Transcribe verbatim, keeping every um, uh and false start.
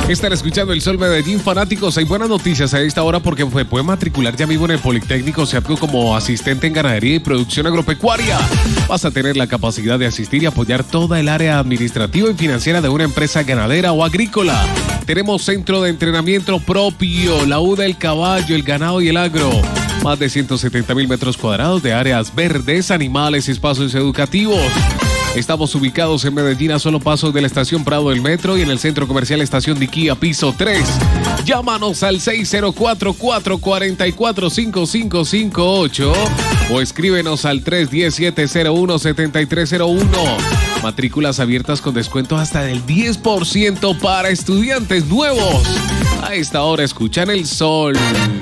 Están escuchando El Sol Medellín, fanáticos. Hay buenas noticias a esta hora porque se puede matricular ya mismo en el Politécnico Seapco como asistente en ganadería y producción agropecuaria. Vas a tener la capacidad de asistir y apoyar toda el área administrativa y financiera de una empresa ganadera o agrícola. Tenemos centro de entrenamiento propio, la U del caballo, el ganado y el agro. Más de ciento setenta mil metros cuadrados de áreas verdes, animales y espacios educativos. Estamos ubicados en Medellín a solo pasos de la estación Prado del Metro y en el centro comercial Estación Diquía, piso tres. Llámanos al seis cero cuatro, cuatro cuatro cuatro, cinco cinco cinco ocho o escríbenos al tres uno cero, siete cero uno, siete tres cero uno. Matrículas abiertas con descuento hasta del diez por ciento para estudiantes nuevos. A esta hora escuchan El Sol.